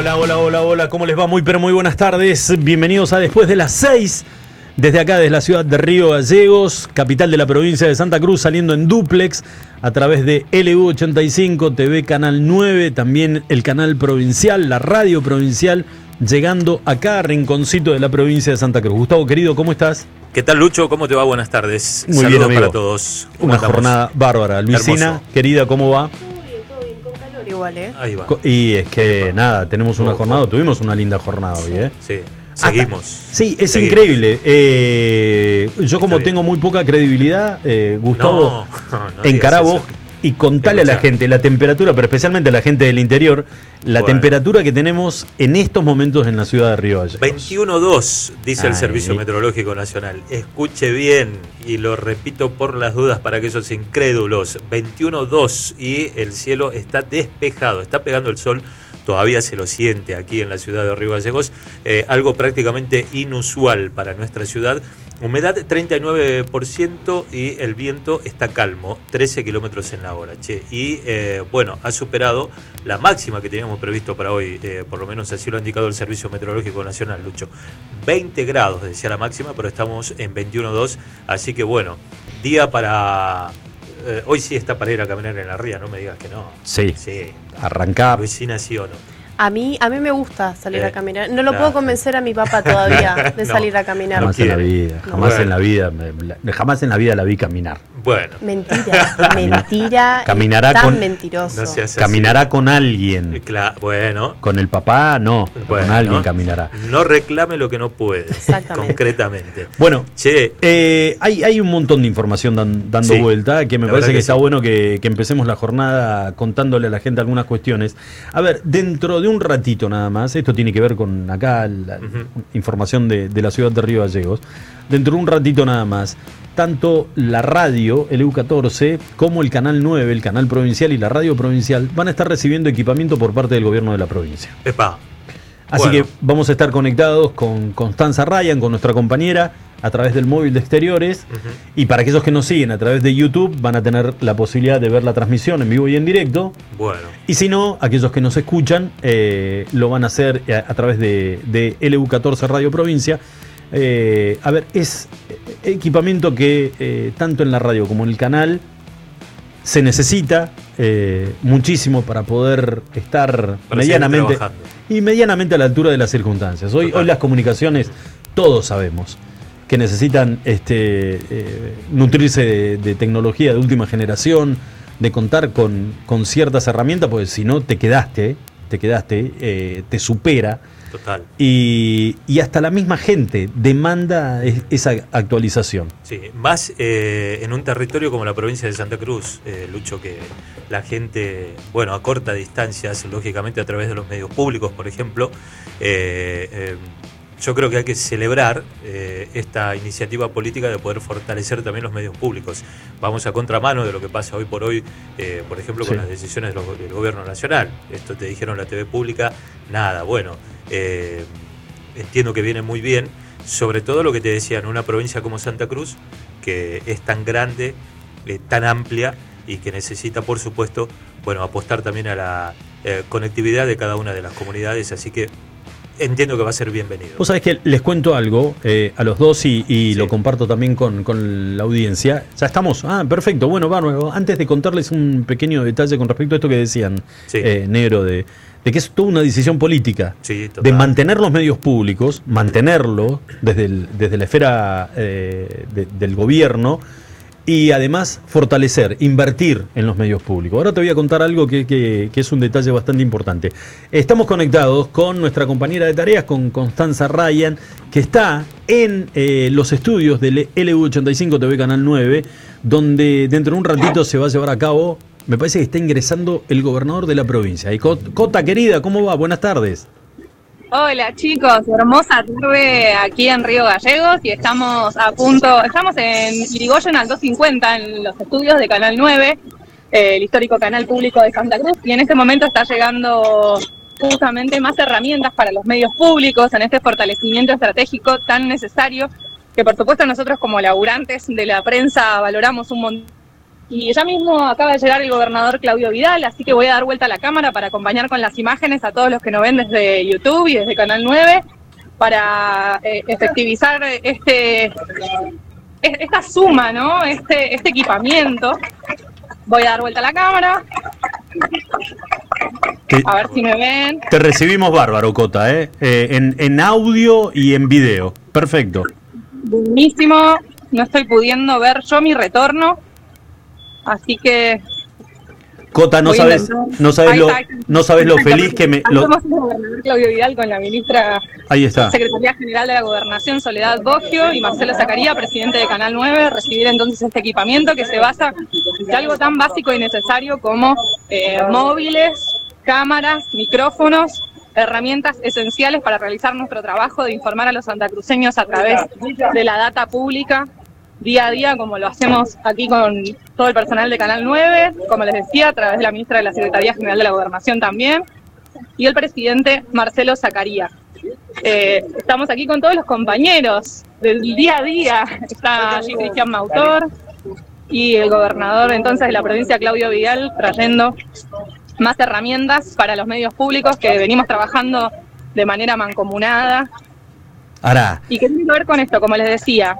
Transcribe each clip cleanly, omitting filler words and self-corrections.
Hola, hola, hola, hola, ¿cómo les va? Muy, pero muy buenas tardes. Bienvenidos a Después de las 6. Desde acá, desde la ciudad de Río Gallegos, capital de la provincia de Santa Cruz, saliendo en dúplex a través de LU85, TV Canal 9, también el canal provincial, la radio provincial, llegando acá a rinconcito de la provincia de Santa Cruz. Gustavo, querido, ¿cómo estás? ¿Qué tal, Lucho? ¿Cómo te va? Buenas tardes. Muy Saludos bien, amigo. para todos. Una jornada bárbara. Luisina, hermoso. Querida, ¿cómo va? Todo bien, con calor igual, ¿eh? Ahí va. Y es que nada, tenemos una jornada, tuvimos una linda jornada hoy, ¿eh? Sí, seguimos. Sí, es Seguimos. increíble. Yo como bien. tengo muy poca credibilidad, Gustavo, no encará digas vos eso. y contale a la Escuchá. gente la temperatura, pero especialmente a la gente del interior, la Bueno. temperatura que tenemos en estos momentos en la ciudad de Río Gallegos. 21.2, dice el Ay. Servicio Meteorológico Nacional. Escuche bien, y lo repito por las dudas para aquellos incrédulos. 21.2 y el cielo está despejado, está pegando el sol. Todavía se lo siente aquí en la ciudad de Río Gallegos, algo prácticamente inusual para nuestra ciudad. Humedad 39% y el viento está calmo, 13 kilómetros en la hora. Y bueno, ha superado la máxima que teníamos previsto para hoy, por lo menos así lo ha indicado el Servicio Meteorológico Nacional, Lucho. 20 grados decía la máxima, pero estamos en 21.2, así que bueno, día para... hoy sí está para ir a caminar en la ría, no me digas que no. Sí, Sí. arrancá. Luisina, ¿sí o no? A mí me gusta salir a caminar. No lo claro. puedo convencer a mi papá todavía de No. salir a caminar. Jamás No en la quiere. vida, No. jamás Bueno. en la vida, jamás en la vida la vi caminar. Bueno, Mentira. Caminará es tan con- mentiroso. no seas así. Caminará con alguien, Bueno, con el papá no, bueno, con alguien caminará. No reclame lo que no puede, Exactamente. concretamente. Bueno, Che, hay un montón de información dando Sí, vuelta, que me la parece verdad que que está sí. bueno que empecemos la jornada contándole a la gente algunas cuestiones. A ver, dentro de un ratito nada más, esto tiene que ver con acá la información de la ciudad de Río Gallegos, dentro de un ratito nada más, tanto la radio, el EU14, como el Canal 9, el canal provincial y la radio provincial, van a estar recibiendo equipamiento por parte del gobierno de la provincia. epa, Así Bueno. que vamos a estar conectados con Constanza Ryan, con nuestra compañera, a través del móvil de Exteriores. Y para aquellos que nos siguen a través de YouTube, van a tener la posibilidad de ver la transmisión en vivo y en directo. bueno, Y si no, aquellos que nos escuchan, lo van a hacer a través de LU14 Radio Provincia. A ver, es equipamiento que tanto en la radio como en el canal se necesita muchísimo para poder estar para seguir medianamente trabajando. a la altura de las circunstancias. Hoy Total. las comunicaciones, todos sabemos que necesitan nutrirse de tecnología de última generación, de contar con ciertas herramientas, porque si no te quedaste, te supera. Total. Y hasta la misma gente demanda esa actualización. Sí, más en un territorio como la provincia de Santa Cruz, Lucho, que la gente, bueno, a corta distancias, lógicamente a través de los medios públicos, por ejemplo, yo creo que hay que celebrar esta iniciativa política de poder fortalecer también los medios públicos. Vamos a contramano de lo que pasa hoy por hoy, por ejemplo, con Sí. las decisiones del gobierno nacional. Esto te dijeron la TV pública, nada, bueno, entiendo que viene muy bien, sobre todo lo que te decía, en una provincia como Santa Cruz, que es tan grande, tan amplia y que necesita, por supuesto, bueno, apostar también a la conectividad de cada una de las comunidades, así que entiendo que va a ser bienvenido. Vos sabés que les cuento algo a los dos y Sí. lo comparto también con la audiencia. ¿Ya estamos? Ah, perfecto. Bueno, bárbaro. Antes de contarles un pequeño detalle con respecto a esto que decían, Sí. Negro, de que es toda una decisión política. Sí, total. De mantener los medios públicos, mantenerlo desde la esfera del gobierno y además fortalecer, invertir en los medios públicos. Ahora te voy a contar algo que es un detalle bastante importante. Estamos conectados con nuestra compañera de tareas, con Constanza Ryan, que está en los estudios del LU85 TV Canal 9, donde dentro de un ratito se va a llevar a cabo, me parece que está ingresando el gobernador de la provincia. Y Cota, querida, ¿cómo va? Buenas tardes. Hola chicos, hermosa tarde aquí en Río Gallegos y estamos en Irigoyen al 250 en los estudios de Canal 9, el histórico canal público de Santa Cruz, y en este momento está llegando justamente más herramientas para los medios públicos en este fortalecimiento estratégico tan necesario que por supuesto nosotros como laburantes de la prensa valoramos un montón Y ya mismo acaba de llegar el gobernador Claudio Vidal, así que voy a dar vuelta a la cámara para acompañar con las imágenes a todos los que nos ven desde YouTube y desde Canal 9 para efectivizar esta suma, ¿no? Este equipamiento. Voy a dar vuelta a la cámara. A ver si me ven. Te recibimos bárbaro, Cota, en audio y en video. Perfecto. Buenísimo. No estoy pudiendo ver yo mi retorno. Así que... Cota, no sabes lo feliz que me... Estamos con el gobernador Claudio Vidal, con la ministra... Ahí está. Secretaría General de la Gobernación, Soledad Boggio, y Marcelo Zaccaria, presidente de Canal 9, recibir entonces este equipamiento que se basa en algo tan básico y necesario como móviles, cámaras, micrófonos, herramientas esenciales para realizar nuestro trabajo de informar a los santacruceños a través de la data pública, día a día, como lo hacemos aquí con todo el personal de Canal 9, como les decía, a través de la ministra de la Secretaría General de la Gobernación también, y el presidente Marcelo Zaccaria. Estamos aquí con todos los compañeros del día a día. Está allí Cristian Mautor y el gobernador entonces de la provincia, Claudio Vidal, trayendo más herramientas para los medios públicos que venimos trabajando de manera mancomunada. ¿Y qué tiene que ver con esto? Como les decía,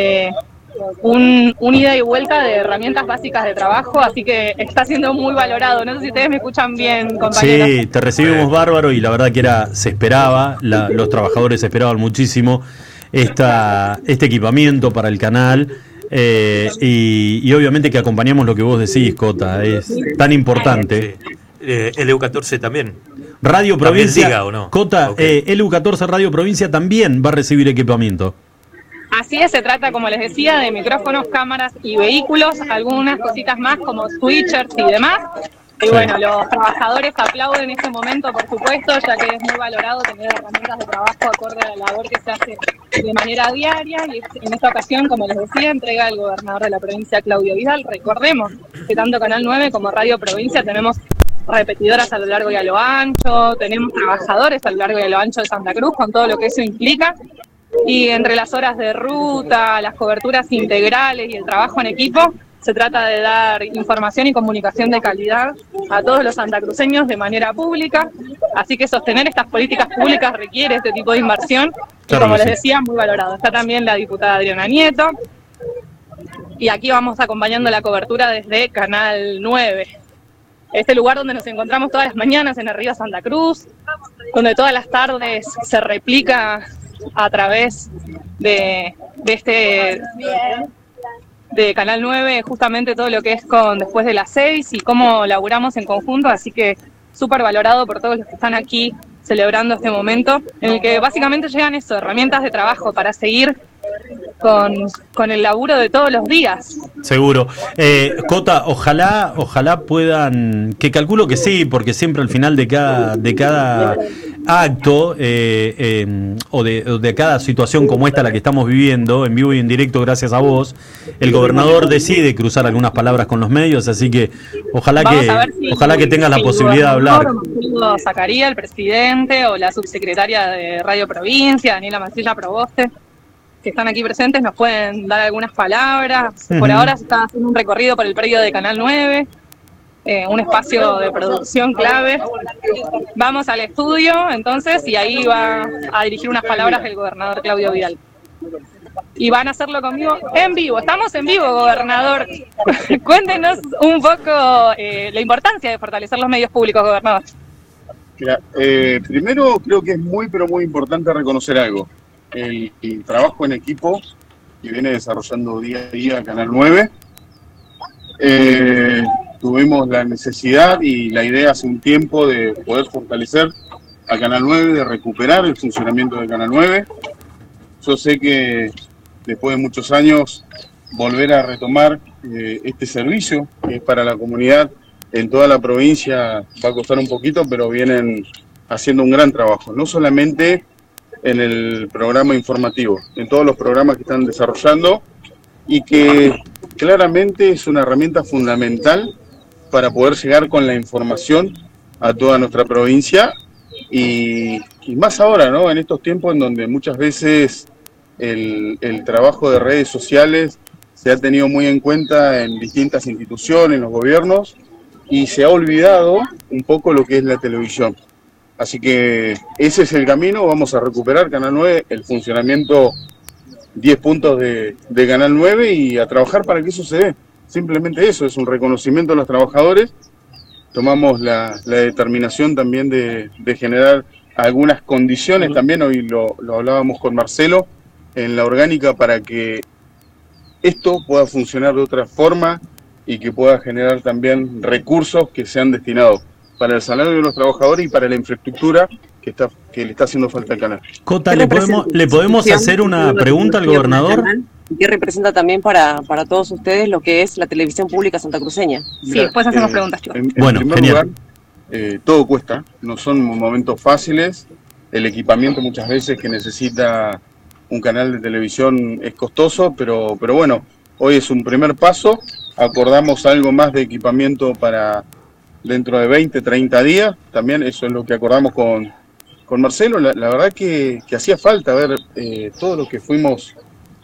un ida y vuelta de herramientas básicas de trabajo, así que está siendo muy valorado. No sé si ustedes me escuchan bien, compañeros. Sí, te recibimos bárbaro y la verdad que se esperaba, los trabajadores esperaban muchísimo este equipamiento para el canal. Y obviamente que acompañamos lo que vos decís, Cota, es tan importante. Sí. LU14 también. Radio Provincia, diga, ¿o no? Cota, LU14 Radio Provincia también va a recibir equipamiento. Así es, se trata, como les decía, de micrófonos, cámaras y vehículos, algunas cositas más como switchers y demás. Y bueno, los trabajadores aplauden en este momento, por supuesto, ya que es muy valorado tener herramientas de trabajo acorde a la labor que se hace de manera diaria. Y en esta ocasión, como les decía, entrega el gobernador de la provincia, Claudio Vidal. Recordemos que tanto Canal 9 como Radio Provincia tenemos repetidoras a lo largo y a lo ancho, tenemos trabajadores a lo largo y a lo ancho de Santa Cruz, con todo lo que eso implica. Y entre las horas de ruta, las coberturas integrales y el trabajo en equipo, se trata de dar información y comunicación de calidad a todos los santacruceños de manera pública. Así que sostener estas políticas públicas requiere este tipo de inversión. Y como les decía, muy valorado. Está también la diputada Adriana Nieto. Y aquí vamos acompañando la cobertura desde Canal 9. Este lugar donde nos encontramos todas las mañanas en Arriba Santa Cruz, donde todas las tardes se replica a través de Canal 9 justamente todo lo que es con después de las 6 y cómo laburamos en conjunto, así que súper valorado por todos los que están aquí celebrando este momento, en el que básicamente llegan herramientas de trabajo para seguir con el laburo de todos los días. Seguro. Cota, ojalá puedan, que calculo que sí, porque siempre al final de cada acto o de cada situación como esta la que estamos viviendo, en vivo y en directo gracias a vos, el gobernador decide cruzar algunas palabras con los medios, así que ojalá que tengas la posibilidad de hablar. Zaccaria, el presidente, o la subsecretaria de Radio Provincia, Daniela Mancilla Proboste, que están aquí presentes, nos pueden dar algunas palabras. Por ahora se está haciendo un recorrido por el predio de Canal 9, un espacio de producción clave. Vamos al estudio, entonces, y ahí va a dirigir unas palabras el gobernador Claudio Vidal. Y van a hacerlo conmigo en vivo. Estamos en vivo, gobernador. Cuéntenos un poco la importancia de fortalecer los medios públicos, gobernador. Mira, primero creo que es muy, pero muy importante reconocer algo. El trabajo en equipo que viene desarrollando día a día Canal 9. Tuvimos la necesidad y la idea hace un tiempo de poder fortalecer a Canal 9, de recuperar el funcionamiento de Canal 9. Yo sé que después de muchos años volver a retomar este servicio, que es para la comunidad en toda la provincia, va a costar un poquito, pero vienen haciendo un gran trabajo. No solamente en el programa informativo, en todos los programas que están desarrollando y que claramente es una herramienta fundamental para poder llegar con la información a toda nuestra provincia y más ahora, ¿no? En estos tiempos en donde muchas veces el trabajo de redes sociales se ha tenido muy en cuenta en distintas instituciones, en los gobiernos, y se ha olvidado un poco lo que es la televisión. Así que ese es el camino, vamos a recuperar Canal 9, el funcionamiento 10 puntos de Canal 9 y a trabajar para que eso se dé. Simplemente eso, es un reconocimiento a los trabajadores. Tomamos la determinación también de generar algunas condiciones, también hoy lo hablábamos con Marcelo, en la orgánica para que esto pueda funcionar de otra forma y que pueda generar también recursos que sean destinados para el salario de los trabajadores y para la infraestructura que le está haciendo falta al canal. Cota, ¿le podemos hacer una pregunta al gobernador? ¿Qué representa también para todos ustedes lo que es la televisión pública santacruceña? Sí, después hacemos preguntas, chicos. En primer lugar, todo cuesta, no son momentos fáciles, el equipamiento muchas veces que necesita un canal de televisión es costoso, pero bueno, hoy es un primer paso, acordamos algo más de equipamiento para dentro de 20, 30 días, también eso es lo que acordamos con Marcelo. La verdad que hacía falta ver todo lo que fuimos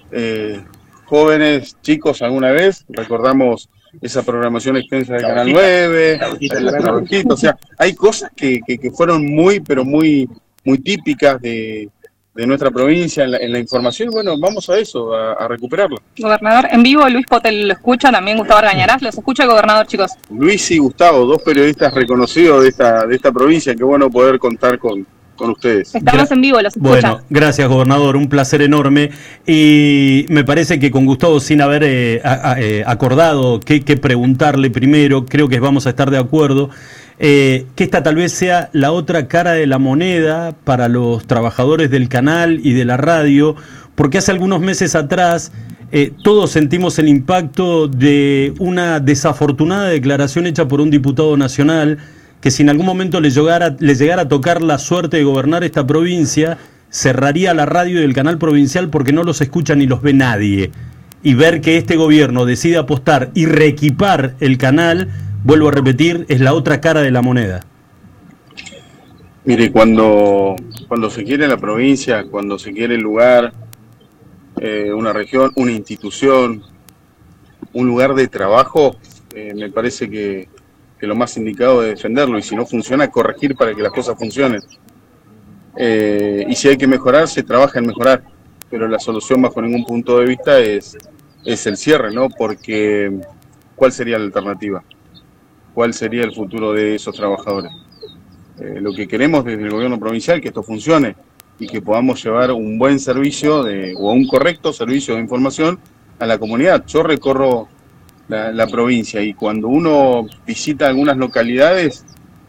jóvenes, chicos alguna vez, recordamos esa programación extensa de Canal 9, o sea, hay cosas que fueron muy típicas de nuestra provincia en la información. Bueno, vamos a eso, a recuperarlo. Gobernador, en vivo Luis Potel lo escucha, también Gustavo Argañarás, los escucha el gobernador, chicos. Luis y Gustavo, dos periodistas reconocidos de esta provincia, qué bueno poder contar con ustedes. Estamos en vivo, los escucha. Bueno, gracias, gobernador, un placer enorme. Y me parece que con Gustavo, sin haber acordado qué preguntarle primero, creo que vamos a estar de acuerdo, que esta tal vez sea la otra cara de la moneda para los trabajadores del canal y de la radio, porque hace algunos meses atrás todos sentimos el impacto de una desafortunada declaración hecha por un diputado nacional que si en algún momento le llegara a tocar la suerte de gobernar esta provincia, cerraría la radio y el canal provincial porque no los escucha ni los ve nadie. Y ver que este gobierno decide apostar y reequipar el canal, vuelvo a repetir, es la otra cara de la moneda. Mire, cuando se quiere la provincia, cuando se quiere el lugar, una región, una institución, un lugar de trabajo, me parece que lo más indicado es defenderlo, y si no funciona, corregir para que las cosas funcionen. Y si hay que mejorar, se trabaja en mejorar, pero la solución bajo ningún punto de vista es el cierre, ¿no? Porque ¿cuál sería la alternativa? ¿Cuál sería el futuro de esos trabajadores? Lo que queremos desde el gobierno provincial es que esto funcione y que podamos llevar un buen servicio o un correcto servicio de información a la comunidad. Yo recorro la provincia y cuando uno visita algunas localidades,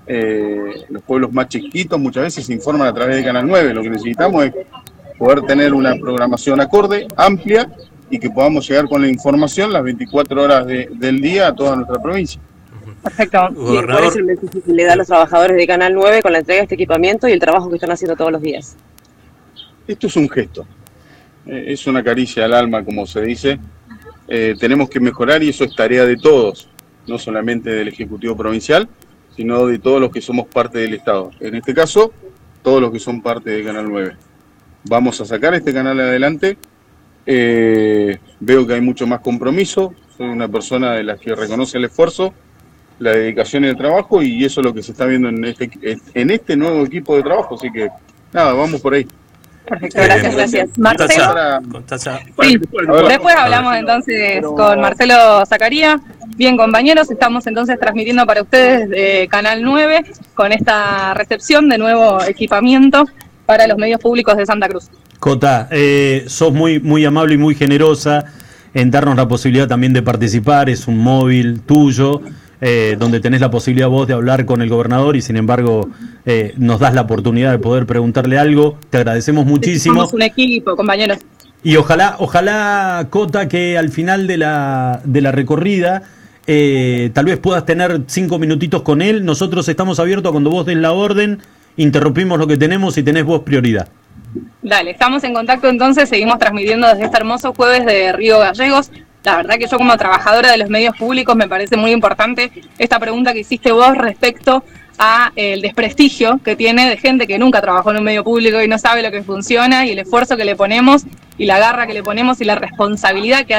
los pueblos más chiquitos muchas veces se informan a través de Canal 9. Lo que necesitamos es poder tener una programación acorde, amplia, y que podamos llegar con la información las 24 horas del día a toda nuestra provincia. Perfecto. ¿Cuál es el mensaje que le da a los trabajadores de Canal 9 con la entrega de este equipamiento y el trabajo que están haciendo todos los días? Esto es un gesto, es una caricia al alma, como se dice. Tenemos que mejorar y eso es tarea de todos, no solamente del Ejecutivo Provincial, sino de todos los que somos parte del Estado. En este caso, todos los que son parte de Canal 9. Vamos a sacar este canal adelante. Veo que hay mucho más compromiso. Soy una persona de las que reconoce el esfuerzo, la dedicación y el trabajo, y eso es lo que se está viendo en este nuevo equipo de trabajo. Así que, nada, vamos por ahí. Perfecto, gracias. Marcelo. Sí, después hablamos entonces con Marcelo Zacaría. Bien, compañeros, estamos entonces transmitiendo para ustedes de Canal 9 con esta recepción de nuevo equipamiento para los medios públicos de Santa Cruz. Cota, sos muy amable y muy generosa en darnos la posibilidad también de participar. Es un móvil tuyo, donde tenés la posibilidad vos de hablar con el gobernador y sin embargo nos das la oportunidad de poder preguntarle algo. Te agradecemos muchísimo. Somos un equipo, compañeros. Y ojalá, Cota, que al final de la recorrida tal vez puedas tener 5 minutitos con él. Nosotros estamos abiertos a cuando vos des la orden, interrumpimos lo que tenemos y tenés vos prioridad. Dale, estamos en contacto entonces, seguimos transmitiendo desde este hermoso jueves de Río Gallegos. La verdad que yo como trabajadora de los medios públicos me parece muy importante esta pregunta que hiciste vos respecto a el desprestigio que tiene de gente que nunca trabajó en un medio público y no sabe lo que funciona, y el esfuerzo que le ponemos y la garra que le ponemos y la responsabilidad que hay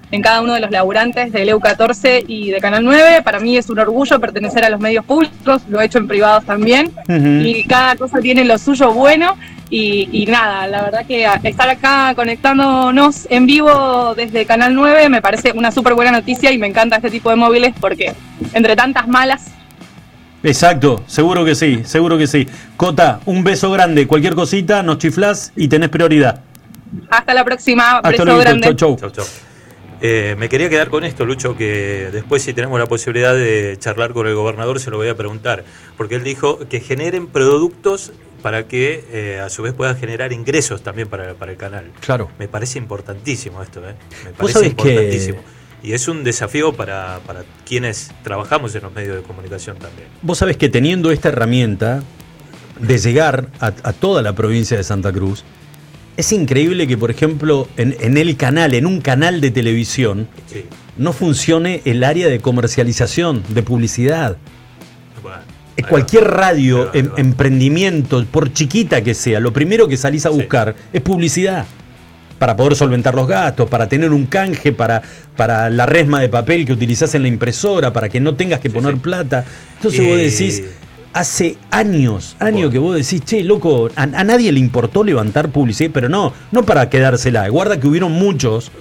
en cada uno de los laburantes de Leu 14 y de Canal 9. Para mí es un orgullo pertenecer a los medios públicos, lo he hecho en privados también, y cada cosa tiene lo suyo bueno. Y nada, la verdad que estar acá conectándonos en vivo desde Canal 9 me parece una súper buena noticia y me encanta este tipo de móviles porque entre tantas malas... Exacto, seguro que sí, seguro que sí. Cota, un beso grande, cualquier cosita, nos chiflás y tenés prioridad. Hasta la próxima, Hasta beso luego, grande. chau. Me quería quedar con esto, Lucho, que después si tenemos la posibilidad de charlar con el gobernador se lo voy a preguntar, porque él dijo que generen productos para que a su vez puedan generar ingresos también para el canal. Claro. Me parece importantísimo esto, me Vos parece sabés importantísimo. Y es un desafío para quienes trabajamos en los medios de comunicación también. Vos sabés que teniendo esta herramienta de llegar a toda la provincia de Santa Cruz, es increíble que, por ejemplo, en un canal de televisión, Sí. no funcione el área de comercialización, de publicidad. Bueno, Cualquier radio, ahí va. emprendimiento, por chiquita que sea, lo primero que salís a buscar es publicidad. Para poder solventar los gastos, para tener un canje, para la resma de papel que utilizás en la impresora, para que no tengas que poner plata. Entonces vos decís, hace años que vos decís, che, loco, a nadie le importó levantar publicidad, pero no para quedársela. Guarda que hubieron muchos.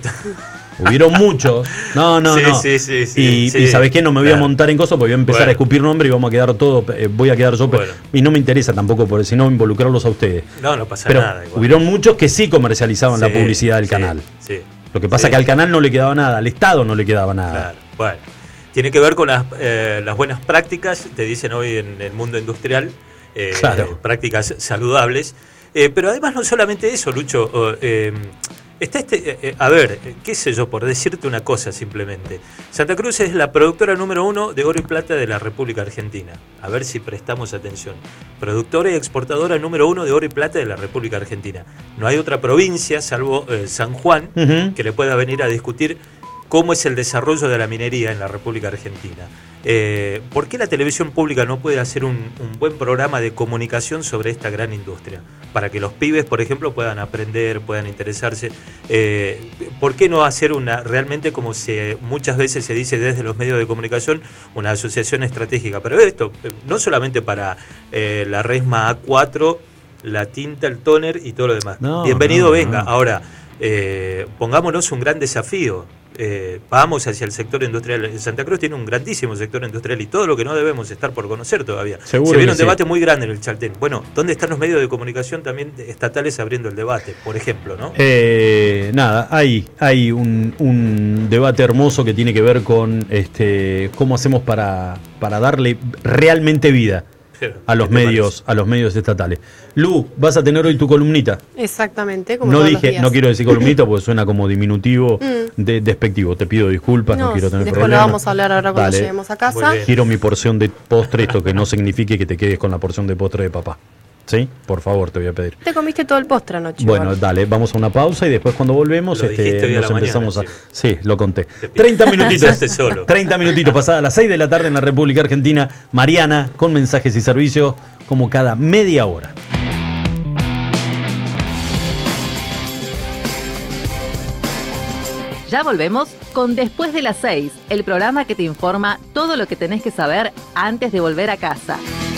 No. Sí, Y ¿sabés qué? No me voy a montar en cosas porque voy a empezar a escupir nombre y vamos a quedar todo, voy a quedar yo. Bueno. Y no me interesa tampoco, porque si no involucrarlos a ustedes. No pasa Pero nada. Igual. hubieron muchos que sí comercializaban la publicidad del canal. Sí. Lo que pasa es que al canal no le quedaba nada, al Estado no le quedaba nada. Claro, bueno. Tiene que ver con las buenas prácticas, te dicen hoy en el mundo industrial, Claro. prácticas saludables. Pero además no solamente eso, Lucho. Está a ver, qué sé yo, por decirte una cosa simplemente. Santa Cruz es la productora número 1 de oro y plata de la República Argentina. A ver si prestamos atención. Productora y exportadora número 1 de oro y plata de la República Argentina. No hay otra provincia, salvo San Juan, que le pueda venir a discutir cómo es el desarrollo de la minería en la República Argentina. ¿Por qué la televisión pública no puede hacer un buen programa de comunicación sobre esta gran industria? Para que los pibes, por ejemplo, puedan aprender, puedan interesarse. ¿Por qué no hacer realmente, como muchas veces se dice desde los medios de comunicación, una asociación estratégica? Pero esto, no solamente para la resma A4, la tinta, el tóner y todo lo demás. Bienvenido, venga. Ahora, pongámonos un gran desafío. Vamos hacia el sector industrial. Santa Cruz tiene un grandísimo sector industrial y todo lo que no debemos estar por conocer todavía. Seguro se viene un sí. debate muy grande en el Chaltén. Bueno, ¿dónde están los medios de comunicación también estatales abriendo el debate, por ejemplo, no? Nada, hay un debate hermoso que tiene que ver con cómo hacemos para darle realmente vida a los medios estatales. Lu, vas a tener hoy tu columnita. Exactamente, como No todos los dije, días. no quiero decir columnita porque suena como diminutivo despectivo. Te pido disculpas, no quiero tener después problemas. lo vamos a hablar ahora cuando Dale. lleguemos a casa. Quiero mi porción de postre, esto que no signifique que te quedes con la porción de postre de papá. ¿Sí? Por favor, te voy a pedir. Te comiste todo el postre anoche. Bueno, igual. dale, vamos a una pausa y después cuando volvemos Lo dijiste hoy a nos la empezamos mañana, a... Sí, lo conté. Te pido. 30 minutitos. Pensaste solo. 30 minutitos pasadas las 6 de la tarde en la República Argentina. Mariana, con mensajes y servicios como cada media hora. Ya volvemos con Después de las 6, el programa que te informa todo lo que tenés que saber antes de volver a casa.